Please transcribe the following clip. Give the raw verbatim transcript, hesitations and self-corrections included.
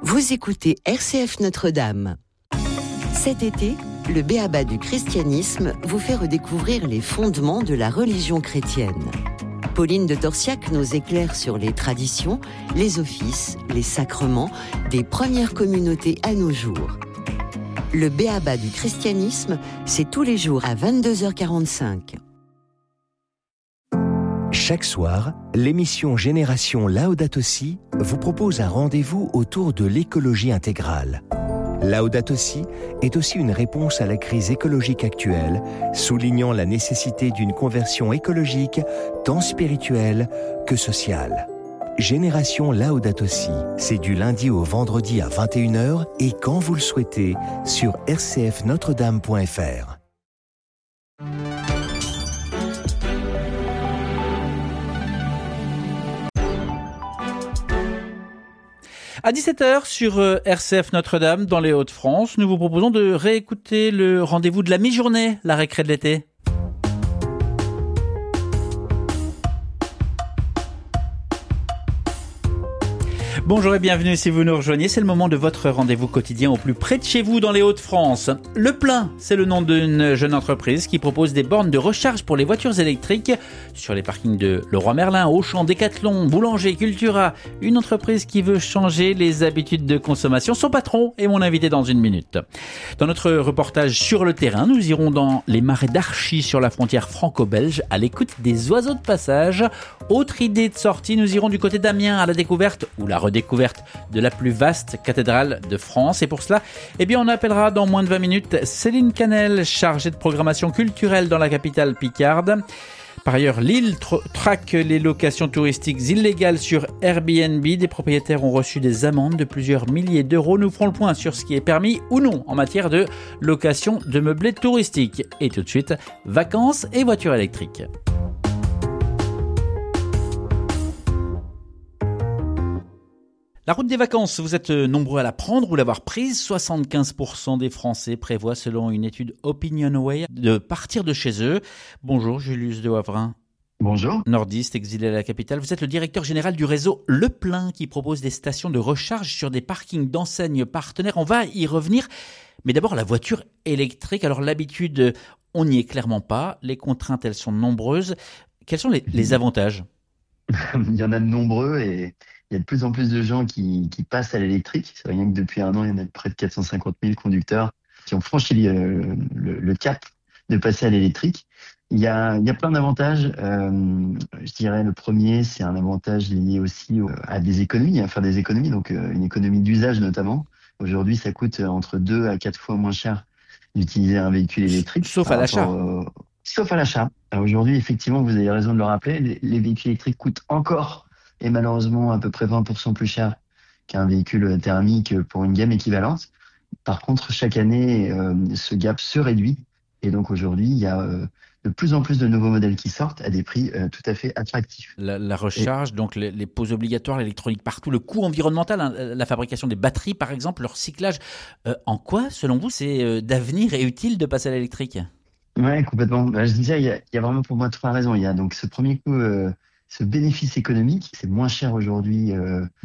Vous écoutez R C F Notre-Dame. Cet été, le B A B A du christianisme vous fait redécouvrir les fondements de la religion chrétienne. Pauline de Torsiac nous éclaire sur les traditions, les offices, les sacrements des premières communautés à nos jours. Le B A B A du christianisme, c'est tous les jours à vingt-deux heures quarante-cinq. Chaque soir, l'émission Génération Laudato Si vous propose un rendez-vous autour de l'écologie intégrale. Laudato Si est aussi une réponse à la crise écologique actuelle, soulignant la nécessité d'une conversion écologique tant spirituelle que sociale. Génération Laudato Si, c'est du lundi au vendredi à vingt et une heures et quand vous le souhaitez sur r c f notre dame point f r. À dix-sept heures sur R C F Notre-Dame dans les Hauts-de-France, nous vous proposons de réécouter le rendez-vous de la mi-journée, la récré de l'été. Bonjour et bienvenue si vous nous rejoignez, c'est le moment de votre rendez-vous quotidien au plus près de chez vous dans les Hauts-de-France. Le Plein, c'est le nom d'une jeune entreprise qui propose des bornes de recharge pour les voitures électriques sur les parkings de Leroy Merlin, Auchan, Decathlon, Boulanger, Cultura. Une entreprise qui veut changer les habitudes de consommation. Son patron est mon invité dans une minute. Dans notre reportage sur le terrain, nous irons dans les marais d'Archy sur la frontière franco-belge à l'écoute des oiseaux de passage. Autre idée de sortie, nous irons du côté d'Amiens à la découverte ou la redécouverte de la plus vaste cathédrale de France. Et pour cela, eh bien, on appellera dans moins de vingt minutes Céline Canel, chargée de programmation culturelle dans la capitale picarde. Par ailleurs, Lille tr- traque les locations touristiques illégales sur Airbnb. Des propriétaires ont reçu des amendes de plusieurs milliers d'euros. Nous ferons le point sur ce qui est permis ou non en matière de location de meublés touristiques. Et tout de suite, vacances et voitures électriques. La route des vacances, vous êtes nombreux à la prendre ou l'avoir prise. soixante-quinze pour cent des Français prévoient, selon une étude OpinionWay, de partir de chez eux. Bonjour Julius de Wavrin. Bonjour. Nordiste, exilé à la capitale. Vous êtes le directeur général du réseau Le Plein qui propose des stations de recharge sur des parkings d'enseignes partenaires. On va y revenir. Mais d'abord, la voiture électrique. Alors l'habitude, on n'y est clairement pas. Les contraintes, elles sont nombreuses. Quels sont les, les avantages ? Il y en a de nombreux et il y a de plus en plus de gens qui, qui passent à l'électrique. C'est rien que depuis un an, il y en a près de quatre cent cinquante mille conducteurs qui ont franchi le, le, le cap de passer à l'électrique. Il y a, il y a plein d'avantages. Euh, je dirais le premier, c'est un avantage lié aussi au, à des économies, à faire des économies, donc euh, une économie d'usage notamment. Aujourd'hui, ça coûte entre deux à quatre fois moins cher d'utiliser un véhicule électrique. Sauf à l'achat. Au, sauf à l'achat. Alors aujourd'hui, effectivement, vous avez raison de le rappeler, les, les véhicules électriques coûtent encore et malheureusement à peu près vingt pour cent plus cher qu'un véhicule thermique pour une gamme équivalente. Par contre, chaque année, euh, ce gap se réduit. Et donc aujourd'hui, il y a euh, de plus en plus de nouveaux modèles qui sortent à des prix euh, tout à fait attractifs. La, la recharge, et... donc les, les poses obligatoires, l'électronique partout, le coût environnemental, hein, la fabrication des batteries par exemple, leur cyclage. Euh, en quoi, selon vous, c'est euh, d'avenir et utile de passer à l'électrique ? Ouais, complètement. Bah, je disais, il y, a, il y a vraiment pour moi trois raisons. Il y a donc ce premier coup... Euh, Ce bénéfice économique, c'est moins cher aujourd'hui euh,